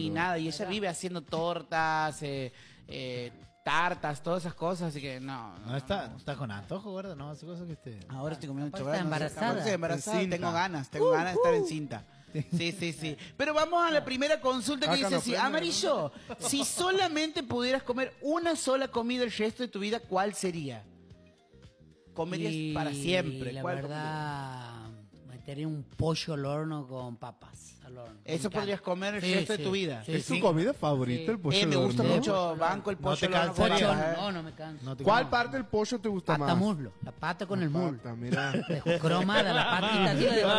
Y nada, y ella vive haciendo tortas, tartas, todas esas cosas, así que no. No está con antojo, ¿verdad? No, hace cosas que esté. Ahora estoy comiendo Capaz chocolate. está embarazada. Estoy embarazada, En cinta. tengo ganas de estar en cinta. Sí. Pero vamos a la primera consulta que Acá dice no así, prende, Amarillo, si solamente pudieras comer una sola comida el resto de tu vida, ¿cuál sería? Comerías Y para siempre. La ¿Cuál verdad, metería un pollo al horno con papas al horno. comerías? Eso Me podrías encanta. comer el Sí, resto de sí, tu vida. sí, ¿Es sí. tu comida favorita Sí. el pollo al Me gusta horno? mucho, banco el pollo. te al horno con cansaría. papas, Pollo, no, no me canso. No te ¿Cuál comas. parte del pollo te gusta Pata más? muslo, la pata con el muslo. Pata, mira. Dejo cromada la patita, así la dejo.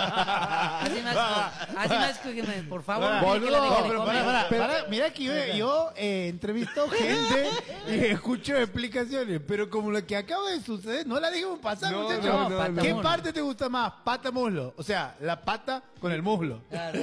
Así más que me, por favor, Pará, dile que la deje de pero comer. pará, mirá que yo entrevisto gente y escucho explicaciones, pero como lo que acaba de suceder, no la dejemos pasar, No, muchachos. no, ¿Qué muslo. parte te gusta más? Pata muslo. O sea, la pata con el muslo. Claro.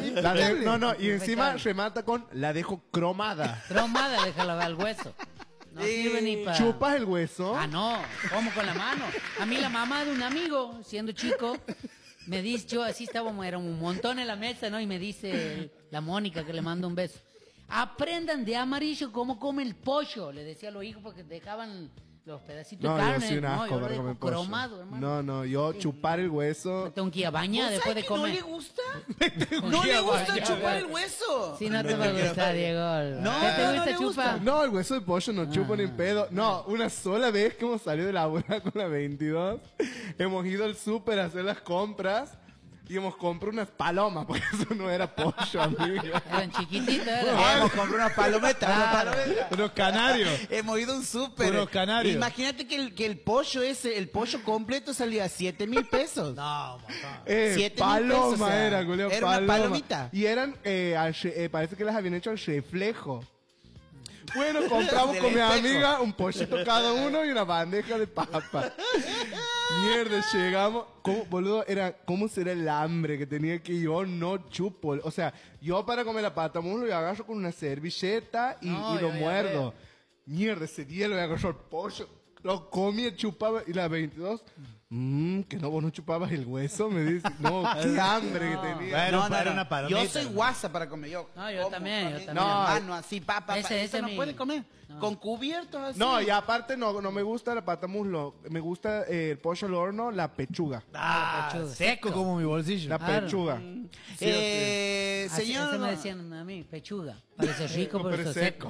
Y encima Impecable. remata con la dejo cromada. Cromada, déjala ver al hueso. No sirve ni para... ¿Chupas el hueso? Ah, no, como con la mano. A mí la mamá de un amigo, siendo chico, me dice, yo así estábamos, era un montón en la mesa, ¿no? Y me dice la Mónica, que le mando un beso. Aprendan de Amarillo cómo come el pollo, le decía a los hijos porque dejaban los pedacitos No, de yo carne. soy un no, asco yo lo para dejo comer pollo. cromado, hermano. No, yo chupar el hueso. Me tengo que ir a bañar después de ¿No le comer. gusta? ¿No le gusta chupar el hueso? Si no te va a gustar, Diego. No, ¿Qué te no gusta, le chupa? gusta. No, el hueso de pollo no chupo ni pedo. No, una sola vez que hemos salido de la abuela con la 22, hemos ido al súper a hacer las compras y hemos comprado unas palomas, porque eso no era pollo, amigo. Eran chiquititos, eran. Hemos comprado unas palometas, Unos canarios. Hemos ido a un súper. Unos canarios. Imagínate que el pollo ese, el pollo completo salía 7,000 pesos. No, mamá. 7,000 Paloma pesos, o sea, era, culeo, era una paloma. palomita. Y eran, parece que las habían hecho al reflejo. Bueno, compramos Del con mi espejo. amiga un pollito cada uno y una bandeja de papas. Mierda, llegamos. ¿Cómo, boludo? ¿Cómo será el hambre que tenía que yo no chupo? O sea, yo para comer la pata muslo lo agarro con una servilleta y No, lo yo ya muerdo. Mierda, ese día lo agarró el pollo. Lo comía, chupaba. Y la 22, que no, vos no chupabas el hueso, me dice. No, qué hambre que tenía. Bueno, era una palomita. Yo soy guasa para comer. Yo como también, yo con también. la mano así, Ese eso no mi- puede comer. No. Con cubiertos así. No, y aparte no me gusta la pata muslo. Me gusta el pollo al horno, la pechuga. pechuga. Seco como mi bolsillo. La Claro. pechuga. Así Señor. me decían a mí, pechuga. Parece rico, No, pero pero está seco.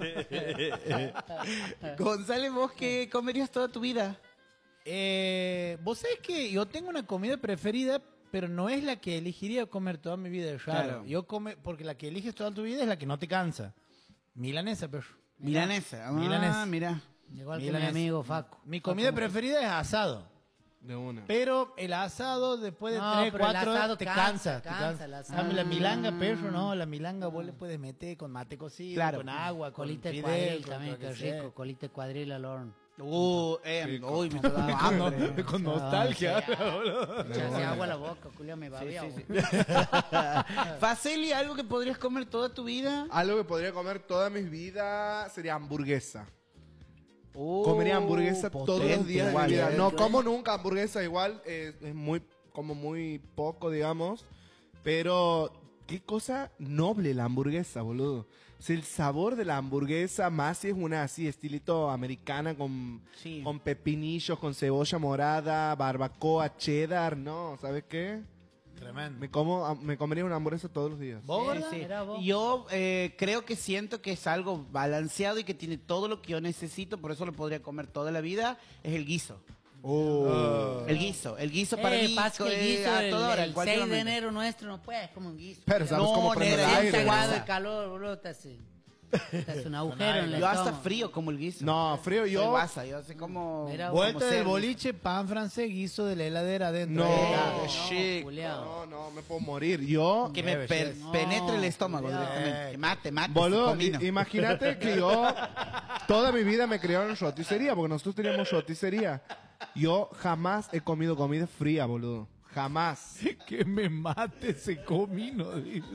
González, ¿vos qué comerías toda tu vida? Vos sabés que yo tengo una comida preferida, pero no es la que elegiría comer toda mi vida. Claro. Porque la que eliges toda tu vida es la que no te cansa. Milanesa, pero. Milanesa. Milanesa. Mira. Igual que mi Milanesa. amigo Facu. Mi comida preferida es asado. De una. Pero el asado después de No, 3, pero el 4 asado te cansa, te cansa el asado. Dame la milanga, perro, no, la milanga vos le puedes meter con mate cocido, Claro. con agua, con Colita de fideo, cuadril con también, lo que qué sea. rico. Colita de cuadril al horno. Uy, me está dando hambre. Con nostalgia. Echarse agua a la boca, culiao, me babea. Faceli, ¿algo que podrías comer toda tu vida? Algo que podría comer toda mi vida sería hamburguesa. Comería hamburguesa todos los días de mi vida. No como nunca hamburguesa, igual es muy poco, digamos. Pero qué cosa noble la hamburguesa, boludo. O sea, el sabor de la hamburguesa, más si es una así, estilito americana con pepinillos, con cebolla morada, barbacoa, cheddar, ¿no? ¿Sabes qué? Tremendo. Me comería una hamburguesa todos los días. ¿Vos, Sí, verdad? sí. Mirá vos. Yo siento que es algo balanceado y que tiene todo lo que yo necesito, por eso lo podría comer toda la vida, es el guiso. El guiso para mí pasa que el guiso, a toda hora, en el cualquier 6 de momento. enero nuestro no puedes como un guiso. Pero sabes No, cómo prende el negra, aire. esta Aguado ¿no? el calor, boludo, te hace un agujero en el Yo hasta estómago. frío como el guiso. No, frío Soy yo. guasa, yo sé como... Mira, como Vuelta del cerdo. boliche, pan francés, guiso de la heladera adentro. No. Qué No, chic. culiao. No, me puedo morir. Yo, Que me Debe ser. penetre el estómago culiao. directamente. Que mate. boludo, comino. imagínate que yo toda mi vida me criaron en roticería, porque nosotros teníamos roticería. Yo jamás he comido comida fría, boludo. Jamás. Que me mate ese comino, dice.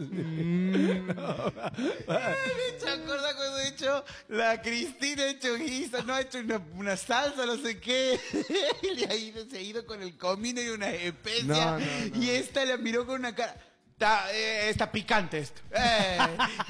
¿Se acuerda cuando he hecho la Cristina ha hecho guisa, no ha hecho una salsa, no sé qué? Y se ha ido con el comino y una especia. No. Y esta la miró con una cara. Está picante esto.